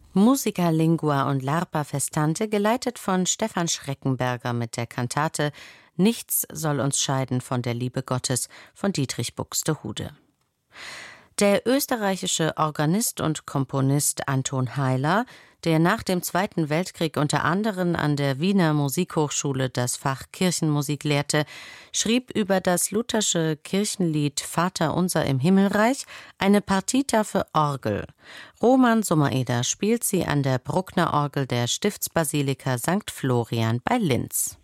Musica Lingua und Larpa Festante, geleitet von Stefan Schreckenberger mit der Kantate Nichts soll uns scheiden von der Liebe Gottes von Dietrich Buxtehude. Der österreichische Organist und Komponist Anton Heiller, der nach dem Zweiten Weltkrieg unter anderem an der Wiener Musikhochschule das Fach Kirchenmusik lehrte, schrieb über das luthersche Kirchenlied Vater unser im Himmelreich eine Partita für Orgel. Roman Sommereder spielt sie an der Bruckner Orgel der Stiftsbasilika St. Florian bei Linz.